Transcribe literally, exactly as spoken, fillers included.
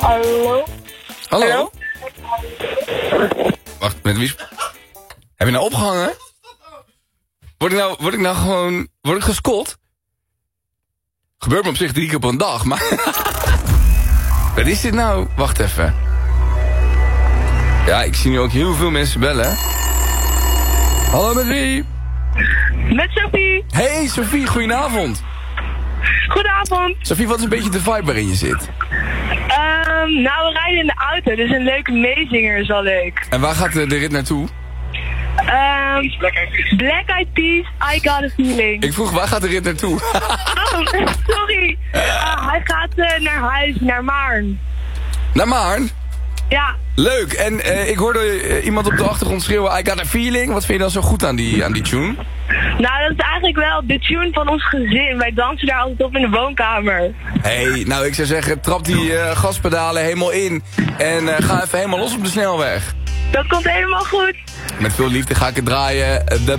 Hallo? Hallo? Hallo? Wacht, met wie... sp- Heb je nou opgehangen? Word ik nou, word ik nou gewoon... Word ik gescot? Gebeurt me op zich drie keer op een dag, maar... Wat is dit nou? Wacht even. Ja, ik zie nu ook heel veel mensen bellen. Hallo, met wie? Met Sophie. Hey, Sophie, goedenavond. Goedenavond. Sophie, wat is een beetje de vibe waarin je zit? Um, nou, we rijden in de auto, dus een leuke meezinger is wel leuk. En waar gaat de, de rit naartoe? Um, Black Eyed Peas, I Got a Feeling. Ik vroeg, waar gaat de rit naartoe? Oh, sorry. Uh, hij gaat uh, naar huis, naar Maarn. Naar Maarn? Ja. Leuk, en uh, ik hoorde uh, iemand op de achtergrond schreeuwen, I got a feeling. Wat vind je dan zo goed aan die, aan die tune? Nou, dat is eigenlijk wel de tune van ons gezin. Wij dansen daar altijd op in de woonkamer. Hey, nou ik zou zeggen, trap die uh, gaspedalen helemaal in. En uh, ga even helemaal los op de snelweg. Dat komt helemaal goed. Met veel liefde ga ik het draaien. The